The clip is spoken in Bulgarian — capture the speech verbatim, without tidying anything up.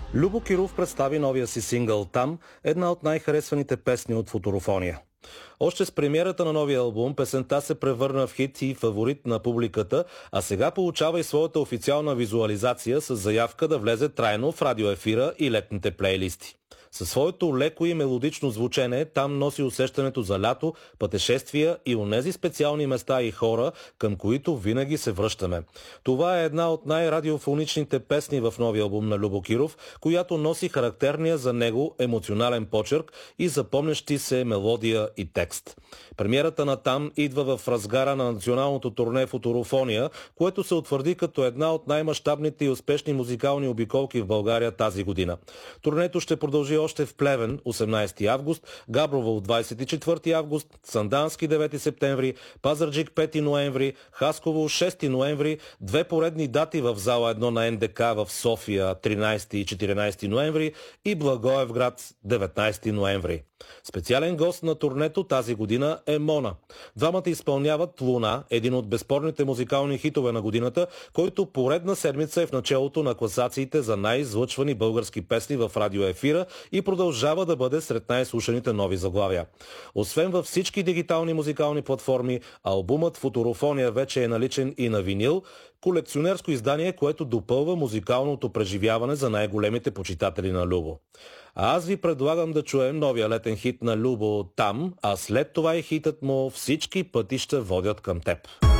Любо Киров представи новия си сингъл «Там», една от най-харесваните песни от Футурофония. Още с премиерата на новия албум песента се превърна в хит и фаворит на публиката, а сега получава и своята официална визуализация с заявка да влезе трайно в радиоефира и летните плейлисти. Със своето леко и мелодично звучене «Там» носи усещането за лято, пътешествия и онези специални места и хора, към които винаги се връщаме. Това е една от най-радиофоничните песни в новия албум на Любо Киров, която носи характерния за него емоционален почерк и запомнящи се мелодия и текст. Премиерата на «Там» идва в разгара на националното турне Футурофония, което се утвърди като една от най-мащабните и успешни музикални обиколки в България тази година. Турнето ще продължи още в Плевен осемнайсети август, Габрово двайсет и четвърти август, Сандански девети септември, Пазарджик пети ноември, Хасково шести ноември, две поредни дати в зала едно на Ен Де Ка в София тринайсети и четиринайсети ноември и Благоевград деветнайсети ноември. Специален гост на турнето тази година е Мона. Двамата изпълняват «Луна», един от безспорните музикални хитове на годината, който поредна седмица е в началото на класациите за най-излъчвани български песни в радиоефира и продължава да бъде сред най-слушаните нови заглавия. Освен във всички дигитални музикални платформи, албумът Футурофония вече е наличен и на винил, колекционерско издание, което допълва музикалното преживяване за най-големите почитатели на Любо. А аз ви предлагам да чуем новия летен хит на Любо «Там», а след това и хитът му «Всички пътища водят към теб».